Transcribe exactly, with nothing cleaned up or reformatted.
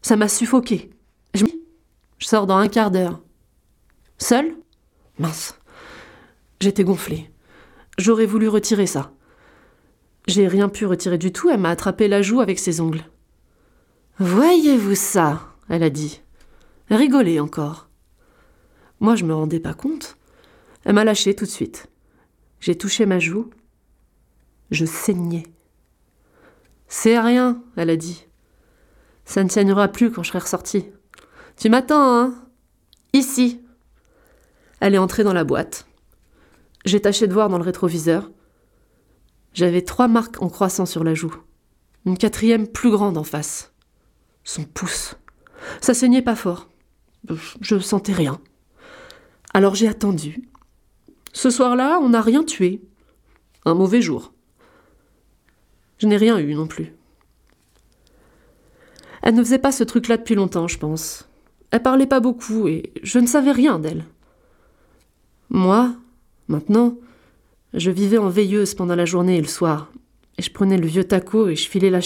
Ça m'a suffoqué. Je, je sors dans un quart d'heure. Seule ? Mince. J'étais gonflée. J'aurais voulu retirer ça. J'ai rien pu retirer du tout, elle m'a attrapé la joue avec ses ongles. « Voyez-vous ça ?» elle a dit. Rigolez encore. Moi, je me rendais pas compte. Elle m'a lâché tout de suite. J'ai touché ma joue. Je saignais. « C'est rien, » elle a dit. « Ça ne saignera plus quand je serai ressortie. Tu m'attends, hein ? Ici. » Elle est entrée dans la boîte. J'ai tâché de voir dans le rétroviseur. J'avais trois marques en croissant sur la joue. Une quatrième plus grande en face. Son pouce. Ça saignait pas fort. Je sentais rien. Alors j'ai attendu. Ce soir-là, on n'a rien tué. Un mauvais jour. Je n'ai rien eu non plus. Elle ne faisait pas ce truc-là depuis longtemps, je pense. Elle parlait pas beaucoup et je ne savais rien d'elle. Moi, maintenant, je vivais en veilleuse pendant la journée et le soir. Et je prenais le vieux taco et je filais la